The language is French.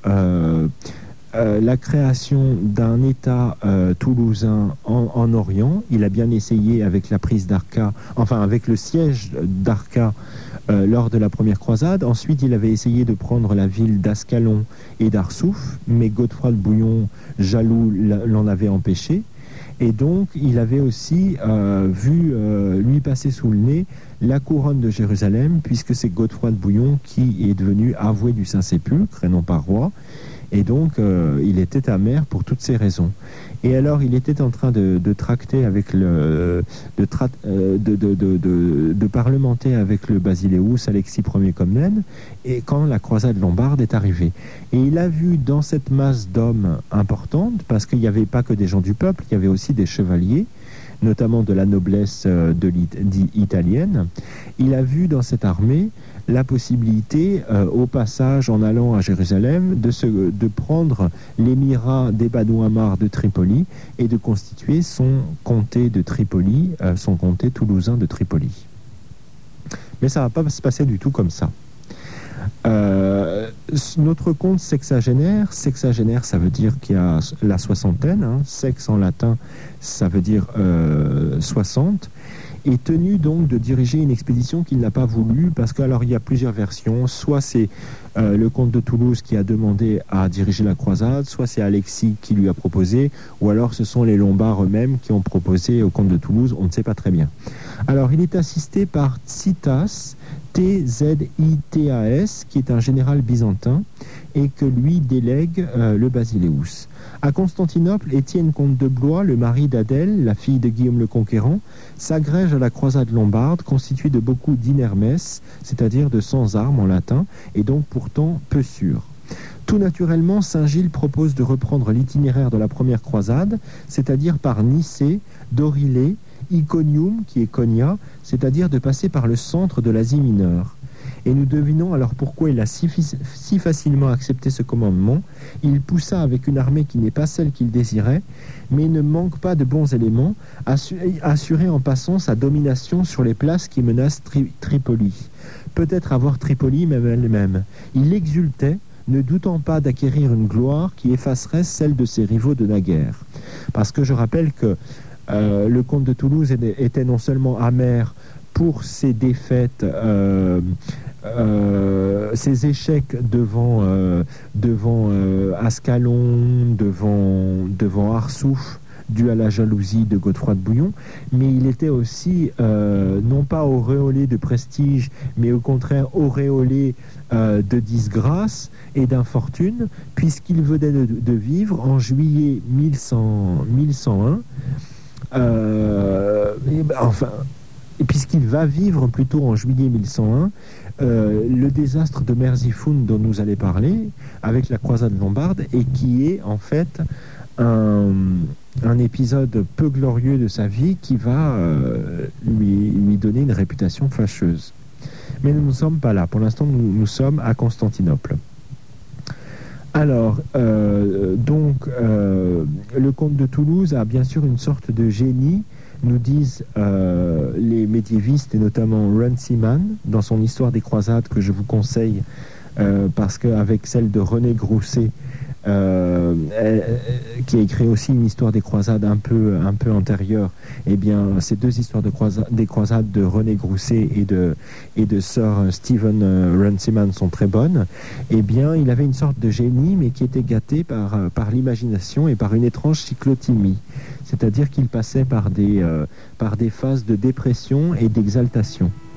la création d'un État toulousain en Orient. Il a bien essayé avec la prise d'Arca, enfin avec le siège d'Arca lors de la première croisade. Ensuite, il avait essayé de prendre la ville d'Ascalon et d'Arsouf, mais Godefroy de Bouillon, jaloux, l'en avait empêché. Et donc, il avait aussi vu lui passer sous le nez la couronne de Jérusalem, puisque c'est Godefroy de Bouillon qui est devenu avoué du Saint-Sépulcre et non pas roi. Et donc, il était amer pour toutes ces raisons. Et alors, il était en train de tracter avec de parlementer avec le Basileus, Alexis Ier Comnène, et quand la croisade lombarde est arrivée. Et il a vu dans cette masse d'hommes importante, parce qu'il n'y avait pas que des gens du peuple, il y avait aussi des chevaliers, notamment de la noblesse italienne, il a vu dans cette armée la possibilité, au passage en allant à Jérusalem, de prendre l'émirat des Banu Ammar de Tripoli et de constituer son comté de Tripoli, son comté toulousain de Tripoli. Mais ça ne va pas se passer du tout comme ça. Notre comte sexagénaire, ça veut dire qu'il y a la soixantaine, sex en latin, ça veut dire 60, est tenu donc de diriger une expédition qu'il n'a pas voulu, parce qu'alors il y a plusieurs versions, soit c'est le comte de Toulouse qui a demandé à diriger la croisade, soit c'est Alexis qui lui a proposé, ou alors ce sont les Lombards eux-mêmes qui ont proposé au comte de Toulouse, on ne sait pas très bien. Alors il est assisté par Tsitas, Tsitas, qui est un général byzantin, et que lui délègue le Basileus. À Constantinople, Étienne comte de Blois, le mari d'Adèle, la fille de Guillaume le Conquérant, s'agrège à la croisade lombarde, constituée de beaucoup d'inermes, c'est-à-dire de sans armes en latin, et donc pourtant peu sûrs. Tout naturellement, Saint Gilles propose de reprendre l'itinéraire de la première croisade, c'est-à-dire par Nicée, Dorilée, Iconium, qui est Konya, c'est-à-dire de passer par le centre de l'Asie mineure. Et nous devinons alors pourquoi il a si facilement accepté ce commandement. Il poussa avec une armée qui n'est pas celle qu'il désirait, mais ne manque pas de bons éléments, assurer en passant sa domination sur les places qui menacent Tripoli. Peut-être avoir Tripoli même elle-même. Il exultait, ne doutant pas d'acquérir une gloire qui effacerait celle de ses rivaux de naguère. Parce que je rappelle que le comte de Toulouse était non seulement amer pour ses défaites, ses échecs devant Ascalon, devant Arsouf, dû à la jalousie de Godefroy de Bouillon, mais il était aussi non pas auréolé de prestige, mais au contraire auréolé de disgrâce et d'infortune, puisqu'il venait de vivre en juillet 1101, puisqu'il va vivre plutôt en juillet 1101, le désastre de Merzifoun dont nous allons parler, avec la croisade lombarde, et qui est en fait un épisode peu glorieux de sa vie qui va lui donner une réputation fâcheuse. Mais nous ne sommes pas là. Pour l'instant, nous sommes à Constantinople. Alors, le comte de Toulouse a bien sûr une sorte de génie, nous disent les médiévistes, et notamment Runciman, dans son Histoire des croisades, que je vous conseille, parce qu'avec celle de René Grousset, qui a écrit aussi une histoire des croisades un peu antérieure, eh bien, ces deux histoires des croisades de René Grousset et de Sir Stephen Runciman sont très bonnes. Eh bien, il avait une sorte de génie, mais qui était gâté par l'imagination et par une étrange cyclothymie. C'est-à-dire qu'il passait par des phases de dépression et d'exaltation.